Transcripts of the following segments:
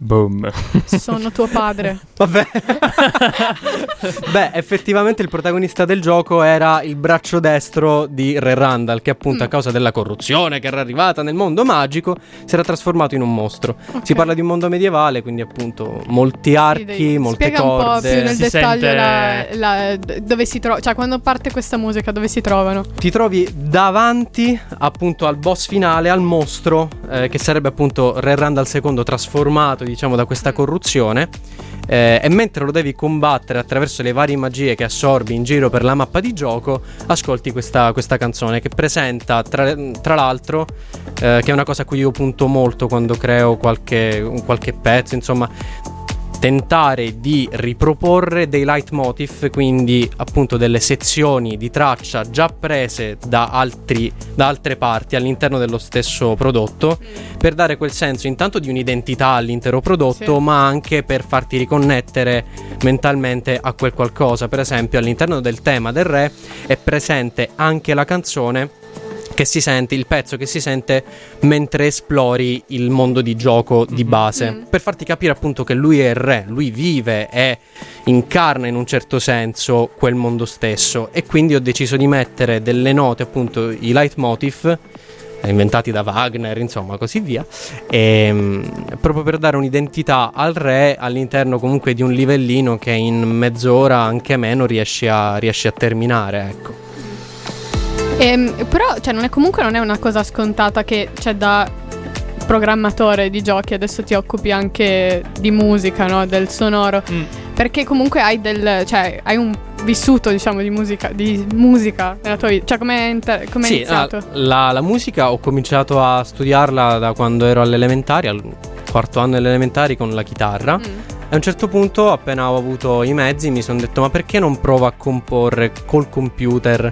Boom. Sono tuo padre. Vabbè. Beh, effettivamente il protagonista del gioco era il braccio destro di Re Randall, che appunto a causa della corruzione che era arrivata nel mondo magico si era trasformato in un mostro. Okay. Si parla di un mondo medievale, quindi appunto molti archi, molte spiega corde. un po' più nel Si dettaglio sente- dove si trova, cioè quando parte questa musica dove si trovano. Ti trovi davanti appunto al boss finale, al mostro, che sarebbe appunto Re Randall II trasformato, diciamo, da questa corruzione. E mentre lo devi combattere attraverso le varie magie che assorbi in giro per la mappa di gioco, ascolti questa canzone che presenta tra l'altro, che è una cosa a cui io punto molto quando creo qualche pezzo, insomma, tentare di riproporre dei leitmotiv, quindi appunto delle sezioni di traccia già prese da altre parti all'interno dello stesso prodotto, per dare quel senso intanto di un'identità all'intero prodotto, Sì. ma anche per farti riconnettere mentalmente a quel qualcosa. Per esempio, all'interno del tema del re è presente anche la canzone che si sente, il pezzo che si sente mentre esplori il mondo di gioco di base, per farti capire appunto che lui è il re, lui vive e incarna in un certo senso quel mondo stesso. E quindi ho deciso di mettere delle note, appunto i leitmotiv inventati da Wagner, insomma, così via, proprio per dare un'identità al re all'interno comunque di un livellino che in mezz'ora, anche meno, riesci a terminare, ecco. Però cioè, non è una cosa scontata che c'è da programmatore di giochi, adesso ti occupi anche di musica, no? Del sonoro. Perché comunque hai un vissuto, diciamo, di musica nella tua vita. Cioè, come è Sì, iniziato? la musica ho cominciato a studiarla da quando ero alle elementari, al quarto anno delle elementari, con la chitarra. A un certo punto, appena ho avuto i mezzi, mi sono detto: ma perché non provo a comporre col computer,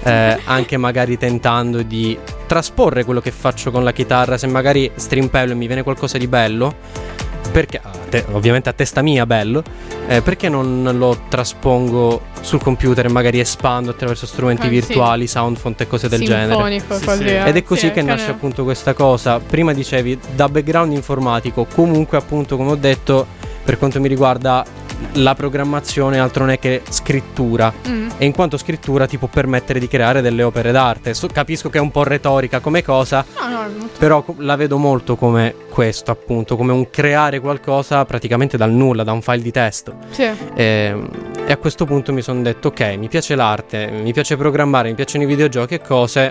anche magari tentando di trasporre quello che faccio con la chitarra, se magari strimpello e mi viene qualcosa di bello, perché ovviamente a testa mia bello, perché non lo traspongo sul computer e magari espando attraverso strumenti virtuali, sound font e cose del genere. Sinfonico, quasi. Ed è così che nasce appunto questa cosa. Prima dicevi da background informatico, comunque appunto, come ho detto, per quanto mi riguarda la programmazione altro non è che scrittura, e in quanto scrittura ti può permettere di creare delle opere d'arte. Capisco che è un po' retorica come cosa, però la vedo molto come questo, appunto, come un creare qualcosa praticamente dal nulla, da un file di testo. Sì. E a questo punto mi sono detto: ok, mi piace l'arte, mi piace programmare, mi piacciono i videogiochi e cose,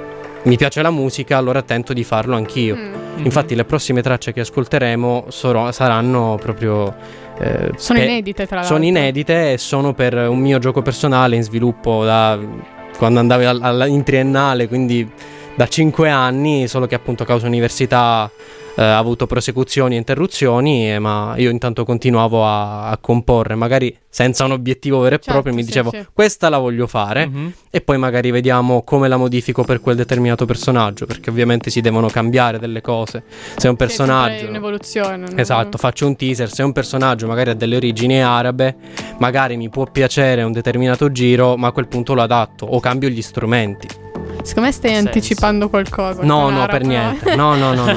mi piace la musica, allora tento di farlo anch'io. Infatti le prossime tracce che ascolteremo saranno proprio sono inedite, tra l'altro. Sono inedite e sono per un mio gioco personale in sviluppo da quando andavo in triennale, quindi da 5 anni, solo che appunto a causa università ha avuto prosecuzioni e interruzioni, ma io intanto continuavo a comporre, magari senza un obiettivo vero e proprio. Mi dicevo: questa la voglio fare, e poi magari vediamo come la modifico per quel determinato personaggio, perché ovviamente si devono cambiare delle cose. Se è un personaggio, in evoluzione, no? Esatto, faccio un teaser. Se è un personaggio magari ha delle origini arabe, magari mi può piacere un determinato giro, ma a quel punto lo adatto o cambio gli strumenti. Secondo me stai anticipando qualcosa. No, per niente. No.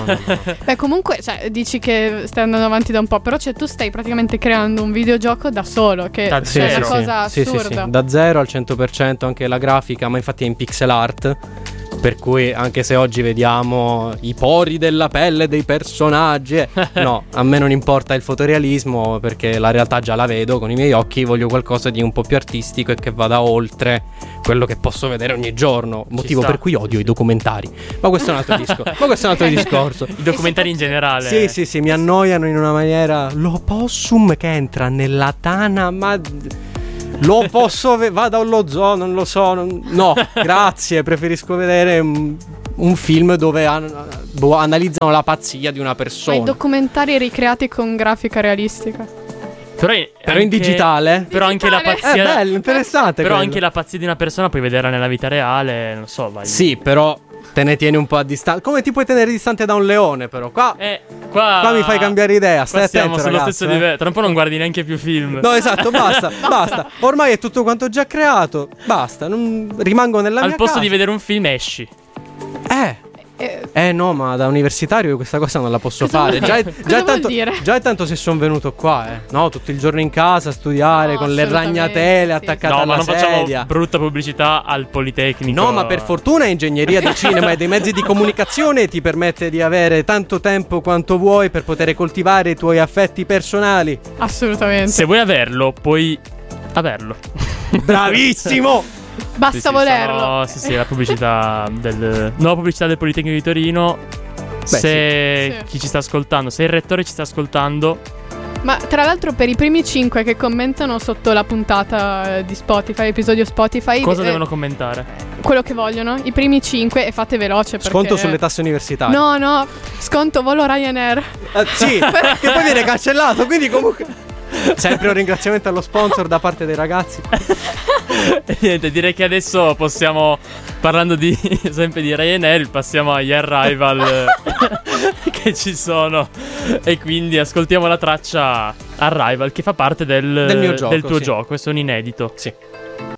Beh, comunque, cioè, dici che stai andando avanti da un po', però tu stai praticamente creando un videogioco da solo, che da è una cosa assurda. Sì. Da 0 al 100%, anche la grafica, ma infatti è in pixel art. Per cui anche se oggi vediamo i pori della pelle dei personaggi, no, a me non importa il fotorealismo, perché la realtà già la vedo con i miei occhi. Voglio qualcosa di un po' più artistico e che vada oltre quello che posso vedere ogni giorno, motivo per cui odio i documentari. Ma questo è un altro discorso. I documentari in generale. Sì, mi annoiano in una maniera. L'opossum che entra nella tana, ma lo posso vada allo zoo, non lo so, no, grazie, preferisco vedere un film dove analizzano la pazzia di una persona. Ma i documentari ricreati con grafica realistica. Però in digitale. Però anche la pazzia. È bello, interessante. Però anche la pazzia di una persona puoi vederla nella vita reale, non so, vai. Sì, però te ne tieni un po' a distanza. Come ti puoi tenere distante da un leone, però? Qua mi fai cambiare idea. Stai attento, sullo ragazzi, stesso livello. Tra un po' non guardi neanche più film. No, esatto, basta. Ormai è tutto quanto già creato. Basta, non rimango nella mia casa. Al posto casa. di vedere un film esci. No, ma da universitario questa cosa non la posso fare. Già è tanto se sono venuto qua, no, tutto il giorno in casa a studiare con le ragnatele attaccate alla sedia. No, ma non facciamo brutta pubblicità al Politecnico. No, ma per fortuna ingegneria del cinema e dei mezzi di comunicazione ti permette di avere tanto tempo quanto vuoi per poter coltivare i tuoi affetti personali. Assolutamente. Se vuoi averlo, puoi averlo. Bravissimo! Basta volerlo. Sì, la pubblicità nuova pubblicità del Politecnico di Torino. Chi ci sta ascoltando, se il rettore ci sta ascoltando. Ma tra l'altro per i primi 5 che commentano sotto la puntata di Spotify, episodio Spotify, cosa devono commentare? Quello che vogliono, i primi 5, e fate veloce perché... Sconto sulle tasse universitarie. No, sconto volo Ryanair. Sì, che poi viene cancellato, quindi comunque... Sempre un ringraziamento allo sponsor da parte dei ragazzi. E niente, direi che adesso possiamo, parlando sempre di Ryanair, passiamo agli Arrival che ci sono. E quindi ascoltiamo la traccia Arrival che fa parte del mio gioco, del tuo gioco. Questo è un inedito. Sì.